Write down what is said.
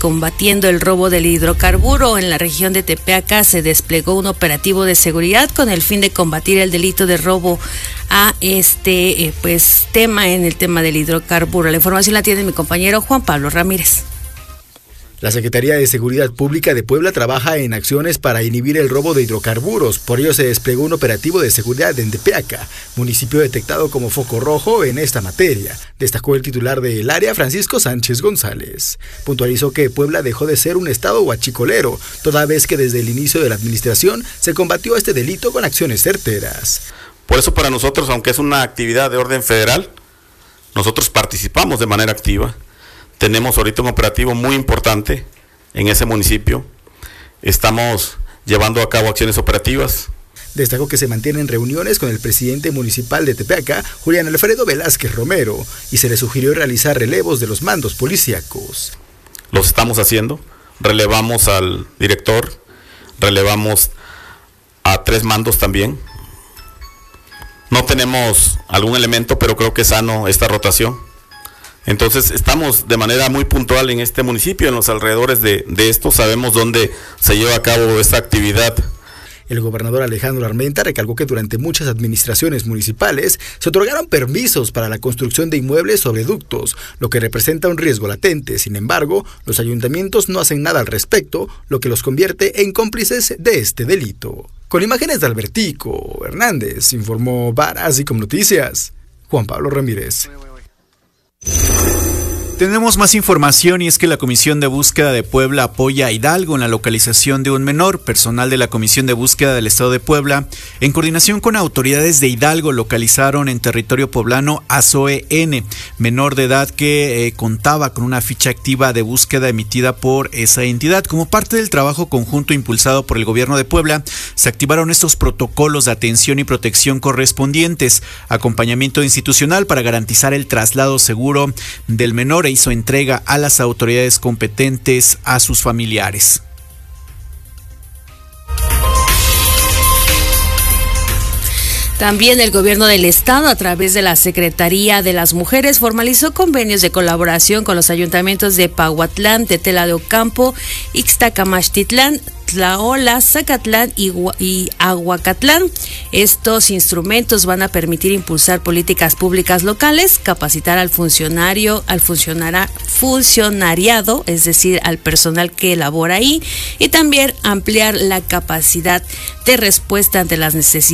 combatiendo el robo del hidrocarburo. En la región de Tepeaca se desplegó un operativo de seguridad con el fin de combatir el delito de robo a tema en el tema del hidrocarburo. La información la tiene mi compañero Juan Pablo Ramírez. La Secretaría de Seguridad Pública de Puebla trabaja en acciones para inhibir el robo de hidrocarburos. Por ello se desplegó un operativo de seguridad en Tepeaca, municipio detectado como foco rojo en esta materia. Destacó el titular del área, Francisco Sánchez González. Puntualizó que Puebla dejó de ser un estado huachicolero, toda vez que desde el inicio de la administración se combatió este delito con acciones certeras. Por eso para nosotros, aunque es una actividad de orden federal, nosotros participamos de manera activa. Tenemos ahorita un operativo muy importante en ese municipio. Estamos llevando a cabo acciones operativas. Destacó que se mantienen reuniones con el presidente municipal de Tepeaca, Julián Alfredo Velázquez Romero, y se le sugirió realizar relevos de los mandos policíacos. Los estamos haciendo. Relevamos al director, relevamos a 3 mandos también. No tenemos algún elemento, pero creo que es sano esta rotación. Entonces estamos de manera muy puntual en este municipio, en los alrededores de esto, sabemos dónde se lleva a cabo esta actividad. El gobernador Alejandro Armenta recalcó que durante muchas administraciones municipales se otorgaron permisos para la construcción de inmuebles sobre ductos, lo que representa un riesgo latente. Sin embargo, los ayuntamientos no hacen nada al respecto, lo que los convierte en cómplices de este delito. Con imágenes de Albertico Hernández, informó Varas y con Noticias, Juan Pablo Ramírez. Tenemos más información y es que la Comisión de Búsqueda de Puebla apoya a Hidalgo en la localización de un menor. Personal de la Comisión de Búsqueda del Estado de Puebla, en coordinación con autoridades de Hidalgo, localizaron en territorio poblano a Zoe N., menor de edad que contaba con una ficha activa de búsqueda emitida por esa entidad. Como parte del trabajo conjunto impulsado por el gobierno de Puebla, se activaron estos protocolos de atención y protección correspondientes, acompañamiento institucional para garantizar el traslado seguro del menor e hizo entrega a las autoridades competentes a sus familiares. También el gobierno del estado, a través de la Secretaría de las Mujeres, formalizó convenios de colaboración con los ayuntamientos de Pahuatlán, Tetela de Ocampo, Ixtacamaxtitlán, Tlaola, Zacatlán y Aguacatlán. Estos instrumentos van a permitir impulsar políticas públicas locales, capacitar al funcionariado, es decir, al personal que labora ahí, y también ampliar la capacidad de respuesta ante las necesidades